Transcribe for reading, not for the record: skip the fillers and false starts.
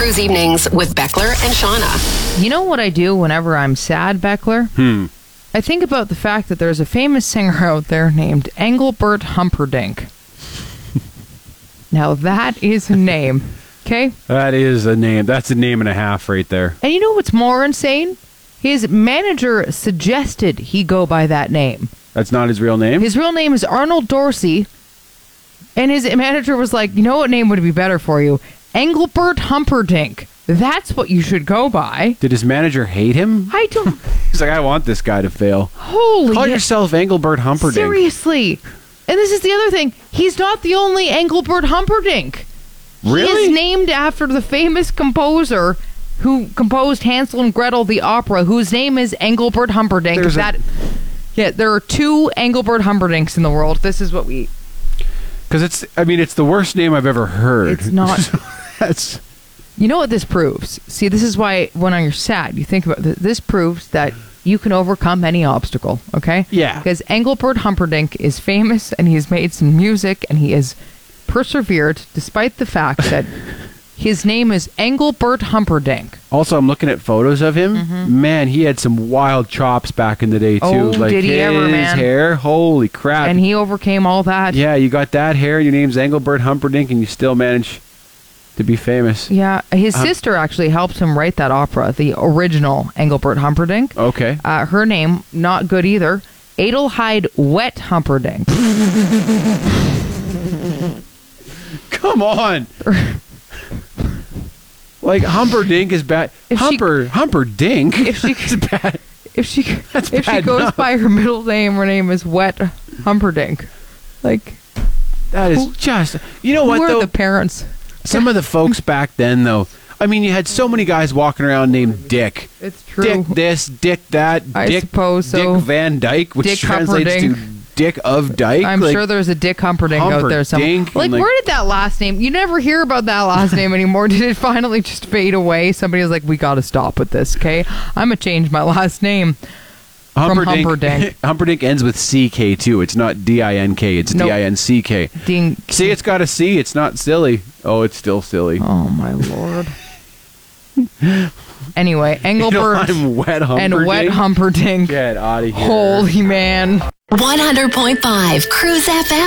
Cruise Evenings with Beckler and Shauna. You know what I do whenever I'm sad, Beckler? I think about the fact that there's a famous singer out there named Engelbert Humperdinck. Now that is a name, okay? That is a name. That's a name and a half right there. And you know what's more insane? His manager suggested he go by that name. That's not his real name? His real name is Arnold Dorsey. And his manager was like, you know what name would be better for you? Engelbert Humperdinck. That's what you should go by. Did his manager hate him? I don't... He's like, I want this guy to fail. Holy... Call yourself Engelbert Humperdinck. Seriously. And this is the other thing. He's not the only Engelbert Humperdinck. Really? He is named after the famous composer who composed Hansel and Gretel the opera, whose name is Engelbert Humperdinck. Yeah, there are two Engelbert Humperdincks in the world. This is what we... Because it's the worst name I've ever heard. It's not... That's... You know what this proves? See, this is why when you're sad, you think about this proves that you can overcome any obstacle, okay? Yeah. Because Engelbert Humperdinck is famous, and he's made some music, and he has persevered despite the fact that his name is Engelbert Humperdinck. Also, I'm looking at photos of him. Man, he had some wild chops back in the day, too. Oh, like did he ever, man? His hair, holy crap. And he overcame all that. Yeah, you got that hair, your name's Engelbert Humperdinck, and you still manage to be famous. Yeah, his sister actually helped him write that opera, the original Engelbert Humperdinck. Okay. Her name, not good either, Adelheid Wet Humperdinck. Come on. Like, Humperdinck is bad. Humperdinck is bad. If she goes by her middle name, her name is Wet Humperdinck. Like, that is just... You know what, though? Who are the parents? Some of the folks back then, though, I mean, you had so many guys walking around named Dick. It's true. Dick this, Dick that, I suppose so. Dick Van Dyke, which Dick translates Humperdinck. to Dick of Dyke. I'm sure there's a Dick Humperdinck out there somewhere. Like, where did that last name... You never hear about that last name anymore. Did it finally just fade away? Somebody was like, we got to stop with this, okay? I'm going to change my last name. Humperdinck. Humperdinck ends with CK, too. It's not D-I-N-K. It's Nope. D-I-N-C-K. See, it's got a C. It's not silly. Oh, it's still silly. Oh, my Lord. Anyway, Engelbert I'm Wet Humperdinck. and Wet Humperdinck. Get out of here. Holy man. 100.5 Cruise FM.